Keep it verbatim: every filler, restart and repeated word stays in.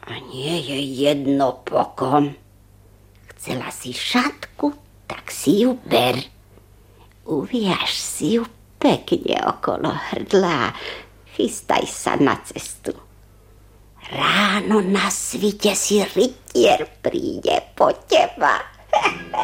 A nie je jedno pokom. Chcela si šatku, tak si ju ber. Uviaž si ju pekne okolo hrdla. Chystaj sa na cestu. Ráno na svite si rytier príde po teba.